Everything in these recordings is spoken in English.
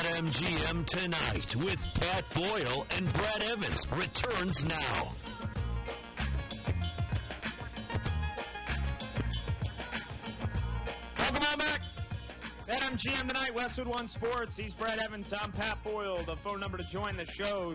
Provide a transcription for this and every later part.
BetMGM Tonight with Pat Boyle and Brad Evans returns now. Welcome on back. BetMGM Tonight, Westwood One Sports. He's Brad Evans. I'm Pat Boyle. The phone number to join the show,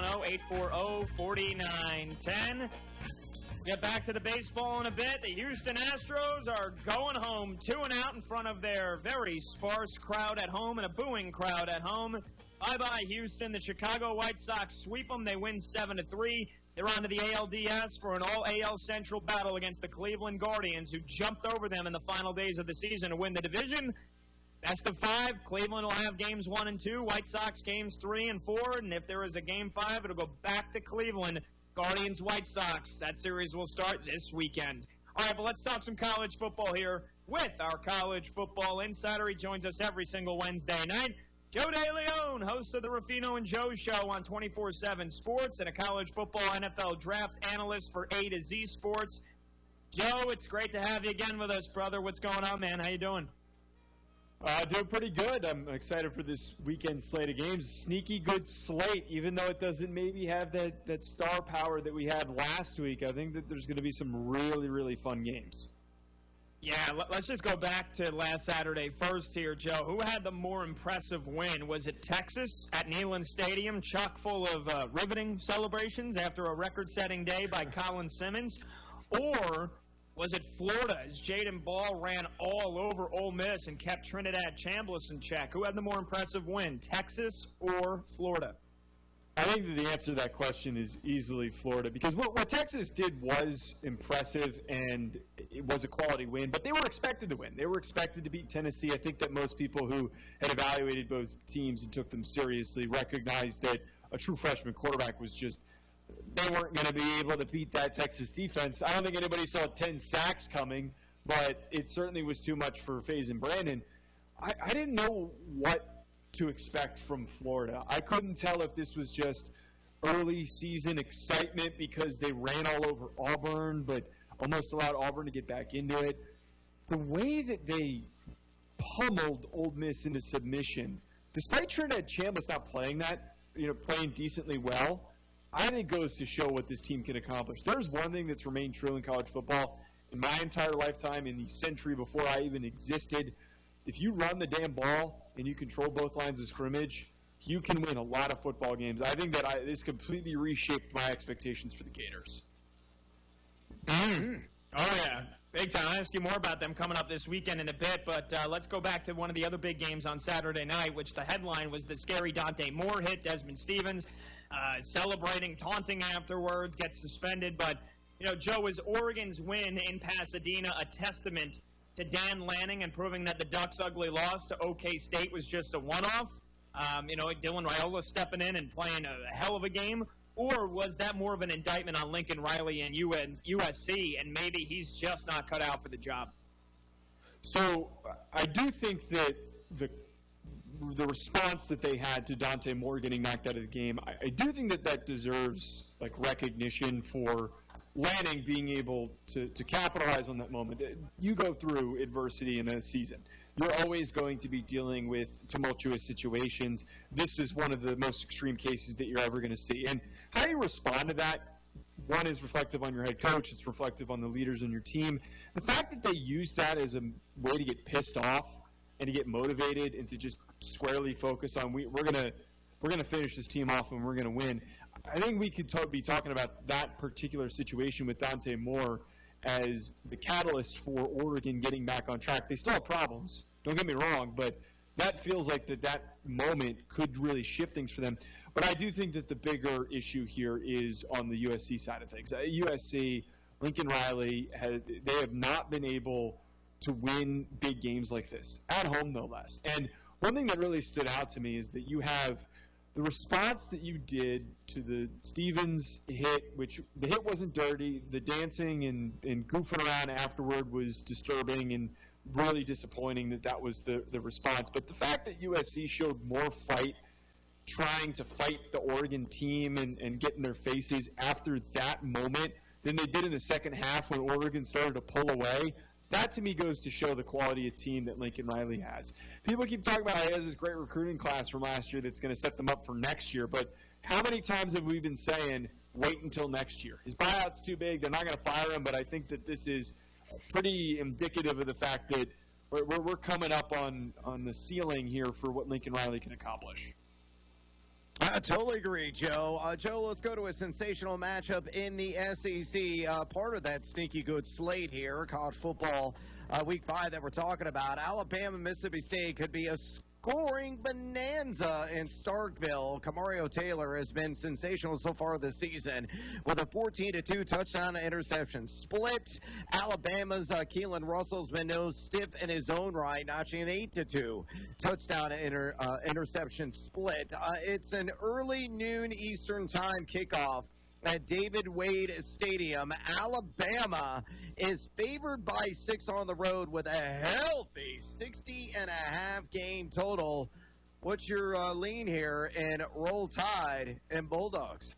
310-840-4910. Get back to the baseball in a bit. The Houston Astros are going home 2-out in front of their very sparse crowd at home and a booing crowd at home. Bye-bye, Houston. The Chicago White Sox sweep them. They win 7-3. They're on to the ALDS for an all-AL Central battle against the Cleveland Guardians, who jumped over them in the final days of the season to win the division. Best of 5. Cleveland will have games 1 and 2. White Sox games 3 and 4. And if there is a game 5, it'll go back to Cleveland. Guardians, White Sox. That series will start this weekend. All right, but let's talk some college football here with our college football insider. He joins us every single Wednesday night. Joe DeLeon, host of the Ruffino and Joe Show on 24/7 Sports and a college football NFL draft analyst for A to Z Sports. Joe, it's great to have you again with us, brother. What's going on, man? How you doing? Doing pretty good. I'm excited for this weekend slate of games. Sneaky good slate, even though it doesn't maybe have that star power that we had last week. I think that there's going to be some really, really fun games. Yeah, let's just go back to last Saturday first here, Joe. Who had the more impressive win? Was it Texas at Neyland Stadium, chock full of riveting celebrations after a record-setting day by Colin Simmons? Or was it Florida as Jaden Ball ran all over Ole Miss and kept Trinidad Chambliss in check? Who had the more impressive win, Texas or Florida? I think that the answer to that question is easily Florida, because what Texas did was impressive and it was a quality win, but they were expected to win. They were expected to beat Tennessee. I think that most people who had evaluated both teams and took them seriously recognized that a true freshman quarterback was just – they weren't going to be able to beat that Texas defense. I don't think anybody saw 10 sacks coming, but it certainly was too much for FaZe and Brandon. I didn't know what to expect from Florida. I couldn't tell if this was just early season excitement because they ran all over Auburn, but almost allowed Auburn to get back into it. The way that they pummeled Ole Miss into submission, despite Trinidad Chambliss not playing playing decently well, I think goes to show what this team can accomplish. There's one thing that's remained true in college football in my entire lifetime, in the century before I even existed. If you run the damn ball and you control both lines of scrimmage, you can win a lot of football games. I think that this completely reshaped my expectations for the Gators. Oh, yeah. Big time. I'll ask you more about them coming up this weekend in a bit, but let's go back to one of the other big games on Saturday night, which the headline was the scary Dante Moore hit. Desmond Stevens celebrating, taunting afterwards, gets suspended. But, Joe, is Oregon's win in Pasadena a testament to Dan Lanning and proving that the Ducks' ugly loss to OK State was just a one-off? Dylan Raiola stepping in and playing a hell of a game? Or was that more of an indictment on Lincoln Riley and USC, and maybe he's just not cut out for the job? So I do think that the response that they had to Dante Moore getting knocked out of the game, I do think that deserves recognition for Lanning being able to capitalize on that moment. You go through adversity in a season. You're always going to be dealing with tumultuous situations. This is one of the most extreme cases that you're ever going to see. And how you respond to that, one, is reflective on your head coach. It's reflective on the leaders on your team. The fact that they use that as a way to get pissed off and to get motivated and to just squarely focus on we're gonna finish this team off and we're going to win. I think we could be talking about that particular situation with Dante Moore as the catalyst for Oregon getting back on track. They still have problems, don't get me wrong, but that feels like that moment could really shift things for them. But I do think that the bigger issue here is on the USC side of things. USC, Lincoln Riley, they have not been able to win big games like this, at home no less. And one thing that really stood out to me is that you have the response that you did to the Stevens hit, which the hit wasn't dirty. The dancing and goofing around afterward was disturbing and really disappointing that was the response. But the fact that USC showed more fight, trying to fight the Oregon team and get in their faces after that moment than they did in the second half when Oregon started to pull away, That, to me, goes to show the quality of team that Lincoln Riley has. People keep talking about how he has this great recruiting class from last year that's going to set them up for next year, but how many times have we been saying, wait until next year? His buyout's too big. They're not going to fire him, but I think that this is pretty indicative of the fact that we're coming up on the ceiling here for what Lincoln Riley can accomplish. I totally agree, Joe. Joe, let's go to a sensational matchup in the SEC. Part of that sneaky good slate here, college football week 5 that we're talking about. Alabama, Mississippi State could be a scoring bonanza in Starkville. Kamario Taylor has been sensational so far this season with a 14-2 touchdown to interception split. Alabama's Keelan Russell's been no stiff in his own right, notching an 8-2 touchdown to interception split. It's an early noon Eastern time kickoff at David Wade Stadium. Alabama is favored by 6 on the road with a healthy 60.5 game total. What's your lean here in Roll Tide and Bulldogs?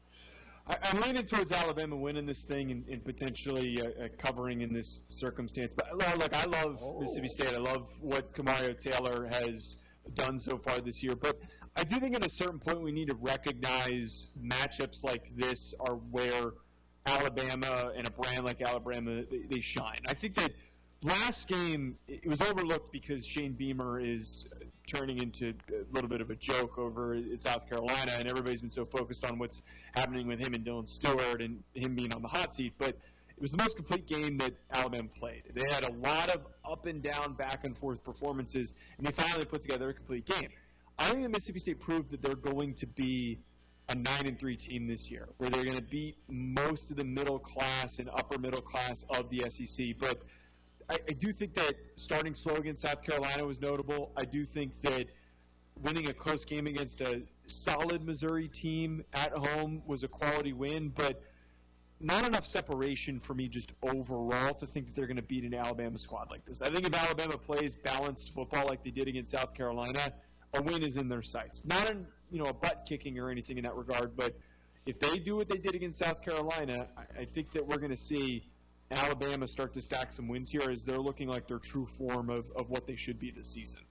I'm leaning towards Alabama winning this thing and potentially covering in this circumstance. But look, I love Mississippi State. I love what Kamario Taylor has done so far this year. But I do think at a certain point we need to recognize matchups like this are where Alabama and a brand like Alabama, they shine. I think that last game, it was overlooked because Shane Beamer is turning into a little bit of a joke over at South Carolina, and everybody's been so focused on what's happening with him and Dylan Stewart and him being on the hot seat. But it was the most complete game that Alabama played. They had a lot of up and down, back and forth performances, and they finally put together a complete game. I think that Mississippi State proved that they're going to be a 9-3 team this year, where they're going to beat most of the middle class and upper middle class of the SEC. But I do think that starting slow against South Carolina was notable. I do think that winning a close game against a solid Missouri team at home was a quality win, but not enough separation for me just overall to think that they're going to beat an Alabama squad like this. I think if Alabama plays balanced football like they did against South Carolina, a win is in their sights. Not a butt kicking or anything in that regard, but if they do what they did against South Carolina, I think that we're going to see Alabama start to stack some wins here as they're looking like their true form of what they should be this season.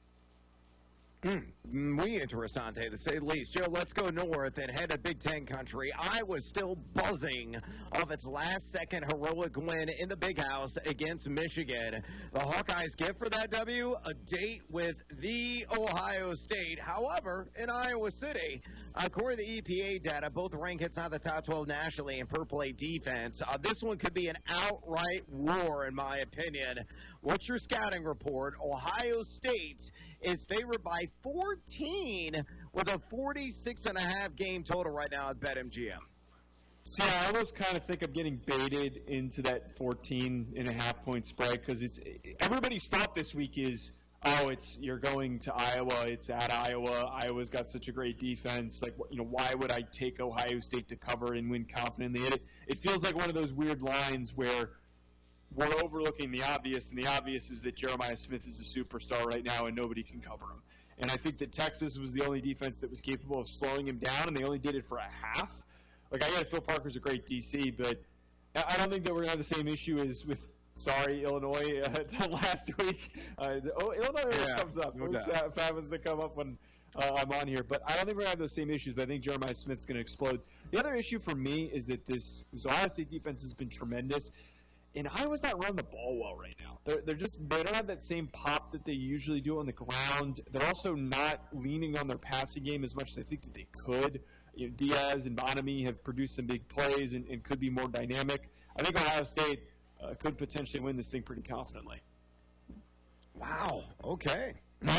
Muy interesante, to say the least. Joe, let's go north and head to Big Ten country. Iowa's still buzzing off its last-second heroic win in the Big House against Michigan. The Hawkeyes get for that W a date with the Ohio State. However, in Iowa City, according to the EPA data, both rank inside the top 12 nationally in per play defense. This one could be an outright war, in my opinion. What's your scouting report? Ohio State is favored by 14 with a 46.5 game total right now at BetMGM. See, I almost kind of think I'm getting baited into that 14.5 point spread because everybody's thought this week is, you're going to Iowa, it's at Iowa. Iowa's got such a great defense. Why would I take Ohio State to cover and win confidently? It feels like one of those weird lines where we're overlooking the obvious, and the obvious is that Jeremiah Smith is a superstar right now and nobody can cover him. And I think that Texas was the only defense that was capable of slowing him down, and they only did it for a half. I get it, Phil Parker's a great DC, but I don't think that we're going to have the same issue as with, Illinois last week. Illinois always comes up. It happens to come up when I'm on here. But I don't think we're going to have those same issues, but I think Jeremiah Smith's going to explode. The other issue for me is that this Ohio State defense has been tremendous. And Iowa's not running the ball well right now. They don't have that same pop that they usually do on the ground. They're also not leaning on their passing game as much as I think that they could. Diaz and Bonamy have produced some big plays and could be more dynamic. I think Ohio State could potentially win this thing pretty confidently. Wow. Okay.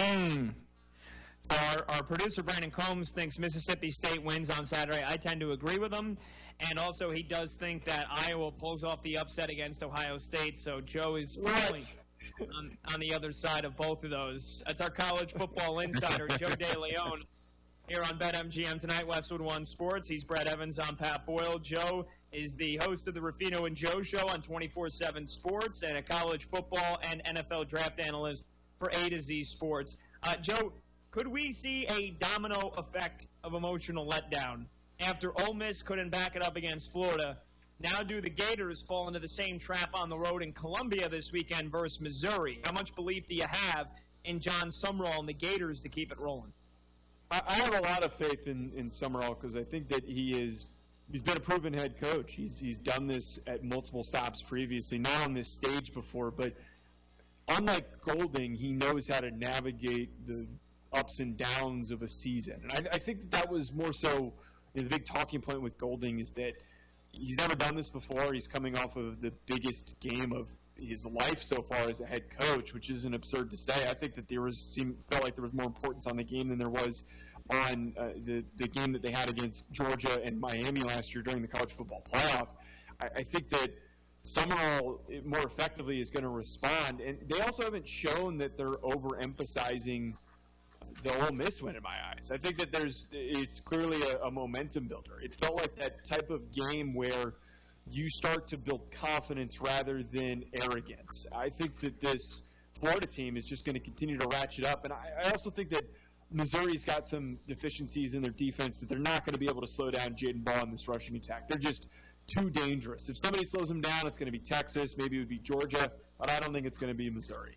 So our producer, Brandon Combs, thinks Mississippi State wins on Saturday. I tend to agree with him. And also, he does think that Iowa pulls off the upset against Ohio State. So Joe is firmly on the other side of both of those. That's our college football insider, Joe DeLeon, here on BetMGM tonight, Westwood One Sports. He's Brett Evans. I'm Pat Boyle. Joe is the host of the Ruffino and Joe Show on 24/7 Sports and a college football and NFL draft analyst for A to Z Sports. Joe, could we see a domino effect of emotional letdown after Ole Miss couldn't back it up against Florida? Now do the Gators fall into the same trap on the road in Columbia this weekend versus Missouri? How much belief do you have in John Summerall and the Gators to keep it rolling? I have a lot of faith in Summerall because I think that he's been a proven head coach. He's done this at multiple stops previously, not on this stage before, but unlike Golding, he knows how to navigate the ups and downs of a season. And I think that was more so, the big talking point with Golding is that he's never done this before. He's coming off of the biggest game of his life so far as a head coach, which isn't absurd to say. I think that felt like there was more importance on the game than there was on the game that they had against Georgia and Miami last year during the college football playoff. I think that Summerall more effectively is going to respond, and they also haven't shown that they're overemphasizing the Ole Miss win in my eyes. I think that it's clearly a momentum builder. It felt like that type of game where you start to build confidence rather than arrogance. I think that this Florida team is just going to continue to ratchet up, and I also think that Missouri's got some deficiencies in their defense that they're not going to be able to slow down Jaden Ball in this rushing attack. They're just too dangerous. If somebody slows them down, it's going to be Texas, maybe it would be Georgia, but I don't think it's going to be Missouri.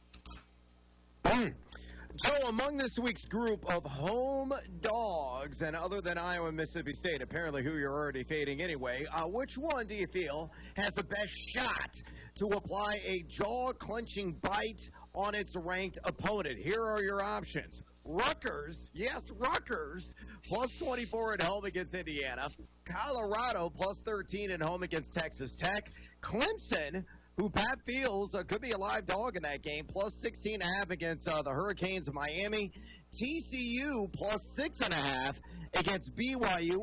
Joe, among this week's group of home dogs, and other than Iowa and Mississippi State, apparently who you're already fading anyway, which one do you feel has the best shot to apply a jaw-clenching bite on its ranked opponent? Here are your options. Rutgers, yes, Rutgers, plus 24 at home against Indiana. Colorado, plus 13 at home against Texas Tech. Clemson, who Pat feels could be a live dog in that game, plus 16.5 against the Hurricanes of Miami. TCU, plus 6.5 against BYU.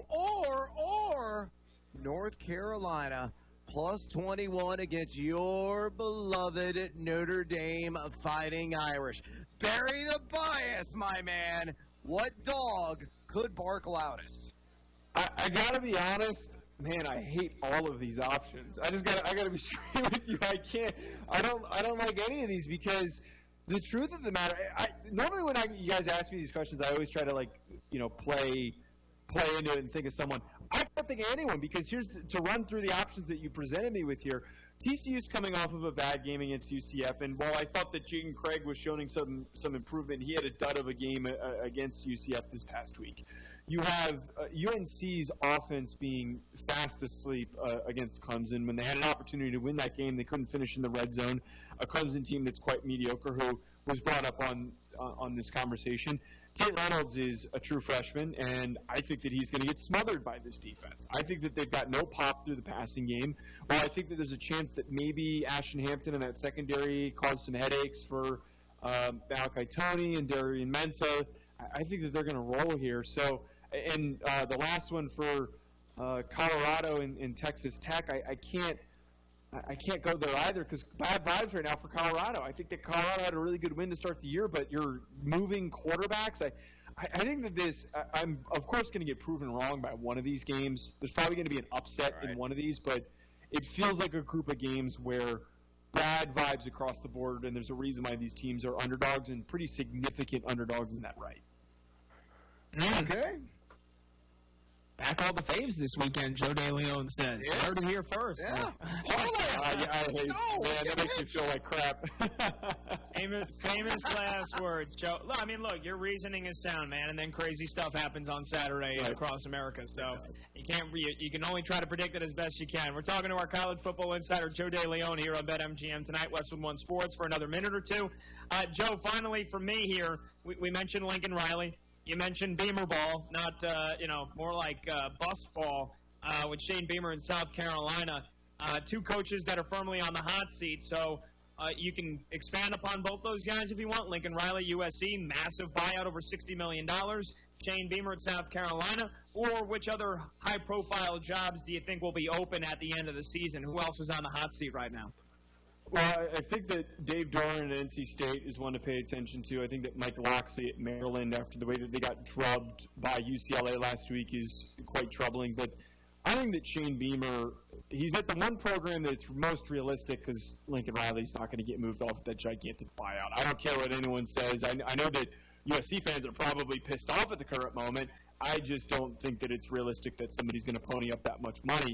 Or North Carolina, plus 21 against your beloved Notre Dame Fighting Irish. Bury the bias, my man. What dog could bark loudest? I gotta be honest, man. I hate all of these options. I gotta be straight with you. I don't like any of these because the truth of the matter. Normally when you guys ask me these questions, I always try to play into it and think of someone. I can't think of anyone because here's to run through the options that you presented me with here. TCU's coming off of a bad game against UCF, and while I thought that Jaden Craig was showing some improvement, he had a dud of a game against UCF this past week. You have UNC's offense being fast asleep against Clemson. When they had an opportunity to win that game, they couldn't finish in the red zone. A Clemson team that's quite mediocre, who was brought up on this conversation. Tate Reynolds is a true freshman, and I think that he's going to get smothered by this defense. I think that they've got no pop through the passing game. Well, I think that there's a chance that maybe Ashton Hampton and that secondary caused some headaches for Malachi Toney and Darian Mensah. I think that they're going to roll here. So, and the last one for Colorado and Texas Tech, I can't go there either because bad vibes right now for Colorado. I think that Colorado had a really good win to start the year, but you're moving quarterbacks. I think that I'm, of course, going to get proven wrong by one of these games. There's probably going to be an upset in one of these, but it feels like a group of games where bad vibes across the board, and there's a reason why these teams are underdogs and pretty significant underdogs in that right. Okay. Back all the faves this weekend, Joe DeLeon says. Yes. Heard it here first. Yeah. That makes me feel like crap. Famous last words, Joe. Look, I mean, your reasoning is sound, man, and then crazy stuff happens on Saturday across America. So you can only try to predict it as best you can. We're talking to our college football insider, Joe DeLeon, here on BetMGM tonight, Westwood One Sports, for another minute or two. Joe, finally for me here, we mentioned Lincoln Riley. You mentioned Beamer ball, not, more like bust ball with Shane Beamer in South Carolina. Two coaches that are firmly on the hot seat. So you can expand upon both those guys if you want. Lincoln Riley, USC, massive buyout over $60 million. Shane Beamer at South Carolina. Or which other high-profile jobs do you think will be open at the end of the season? Who else is on the hot seat right now? Well, I think that Dave Doeren at NC State is one to pay attention to. I think that Mike Locksley at Maryland, after the way that they got drubbed by UCLA last week, is quite troubling. But I think that Shane Beamer, he's at the one program that's most realistic because Lincoln Riley's not going to get moved off that gigantic buyout. I don't care what anyone says. I know that USC fans are probably pissed off at the current moment. I just don't think that it's realistic that somebody's going to pony up that much money.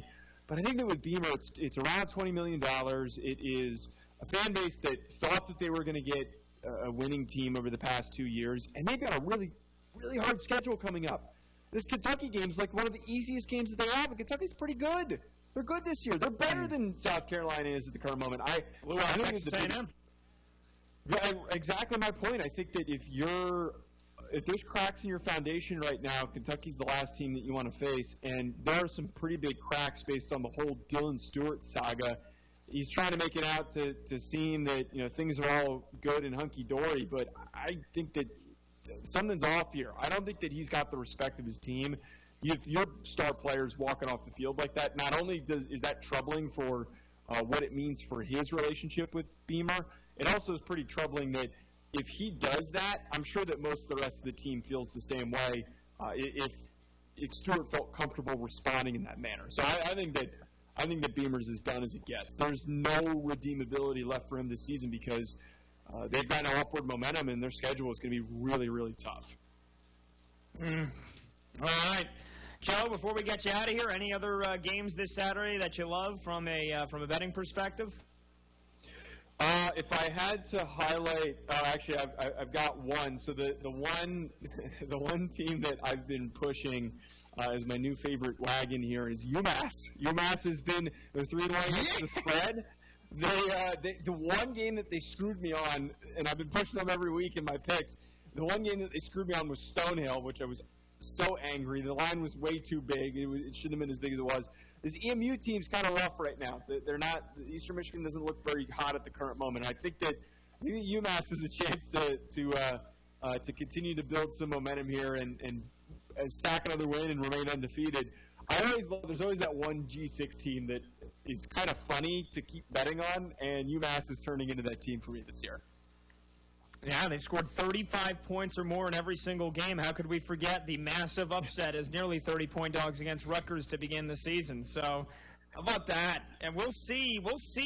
But I think that with Beamer, it's around $20 million. It is a fan base that thought that they were going to get a winning team over the past 2 years, and they've got a really, really hard schedule coming up. This Kentucky game is like one of the easiest games that they have, and Kentucky's pretty good. They're good this year. They're better than South Carolina is at the current moment. I think Texas A&M. Exactly my point. I think that if there's cracks in your foundation right now, Kentucky's the last team that you want to face, and there are some pretty big cracks based on the whole Dylan Stewart saga. He's trying to make it out to seem that things are all good and hunky-dory, but I think that something's off here. I don't think that he's got the respect of his team. If your star player's walking off the field like that, not only is that troubling for what it means for his relationship with Beamer, it also is pretty troubling that if he does that, I'm sure that most of the rest of the team feels the same way if Stewart felt comfortable responding in that manner. So I think that Beamer's as done as it gets. There's no redeemability left for him this season because they've got no upward momentum, and their schedule is going to be really, really tough. All right. Joe, before we get you out of here, any other games this Saturday that you love from a betting perspective? If I had to highlight, actually, I've got one. So the one team that I've been pushing as my new favorite wagon here is UMass. UMass has been they're 3-1 against the spread. The one game that they screwed me on, and I've been pushing them every week in my picks. The one game that they screwed me on was Stonehill, which I was so angry. The line was way too big. It shouldn't have been as big as it was. This EMU team's kind of rough right now. They're not. Eastern Michigan doesn't look very hot at the current moment. I think that UMass has a chance to continue to build some momentum here and stack another win and remain undefeated. There's always that one G6 team that is kind of funny to keep betting on, and UMass is turning into that team for me this year. Yeah, they've scored 35 points or more in every single game. How could we forget the massive upset as nearly 30-point dogs against Rutgers to begin the season? So, how about that? And we'll see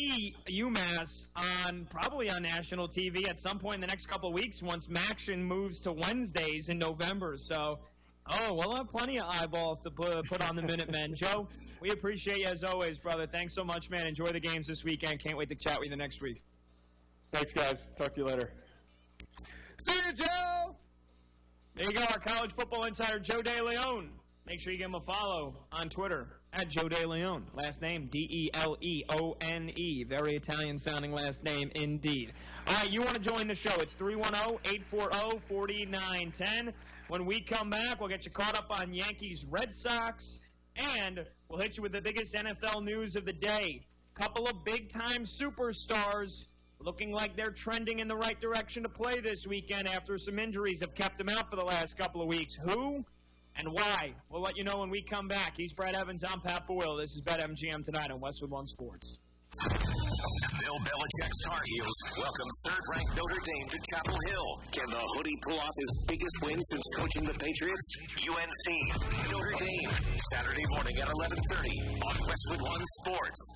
UMass probably on national TV at some point in the next couple of weeks once MACtion moves to Wednesdays in November. So, we'll have plenty of eyeballs to put on the Minutemen. Joe, we appreciate you as always, brother. Thanks so much, man. Enjoy the games this weekend. Can't wait to chat with you the next week. Thanks, guys. Talk to you later. See you, Joe! There you go, our college football insider, Joe DeLeon. Make sure you give him a follow on Twitter, at Joe DeLeon. Last name, D-E-L-E-O-N-E. Very Italian-sounding last name indeed. All right, you want to join the show. It's 310-840-4910. When we come back, we'll get you caught up on Yankees, Red Sox, and we'll hit you with the biggest NFL news of the day. Couple of big-time superstars looking like they're trending in the right direction to play this weekend after some injuries have kept them out for the last couple of weeks. Who and why? We'll let you know when we come back. He's Brad Evans. I'm Pat Boyle. This is BetMGM tonight on Westwood One Sports. Bill Belichick's Tar Heels welcome third-ranked Notre Dame to Chapel Hill. Can the Hoodie pull off his biggest win since coaching the Patriots? UNC, Notre Dame, Saturday morning at 11:30 on Westwood One Sports.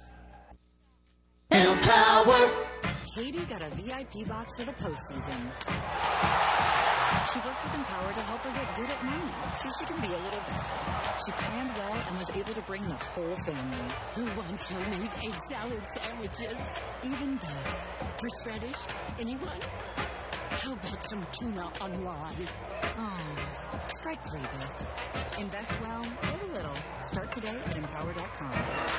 Power. Katie got a VIP box for the postseason. She worked with Empower to help her get good at money so she can be a little better. She planned well and was able to bring the whole family. Who wants homemade egg salad sandwiches? Even Beth. Horseradish? Anyone? How about some tuna on rye? Oh, strike 3, Beth. Invest well, live a little. Start today at Empower.com.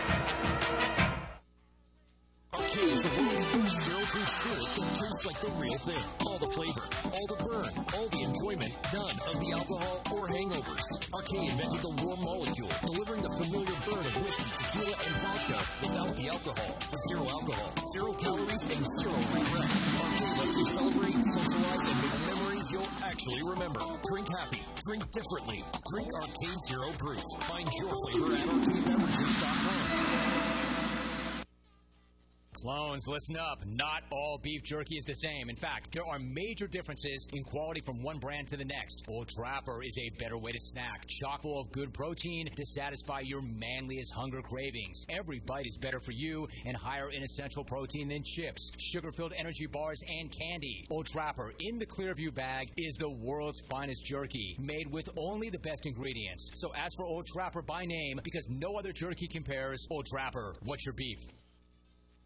Arcade is the world's first zero-proof spirit that tastes like the real thing. All the flavor, all the burn, all the enjoyment, none of the alcohol or hangovers. Arcade invented the warm molecule, delivering the familiar burn of whiskey, tequila, and vodka without the alcohol. With zero alcohol, 0 calories, and 0 regrets. Arcade lets you celebrate, socialize, and make memories you'll actually remember. Drink happy, drink differently. Drink Arcade Zero Proof. Find your flavor at arcadebeverages.com. Clones, listen up. Not all beef jerky is the same. In fact, there are major differences in quality from one brand to the next. Old Trapper is a better way to snack, chock full of good protein to satisfy your manliest hunger cravings. Every bite is better for you and higher in essential protein than chips, sugar-filled energy bars, and candy. Old Trapper in the Clearview bag is the world's finest jerky, made with only the best ingredients. So ask for Old Trapper by name because no other jerky compares. Old Trapper, what's your beef?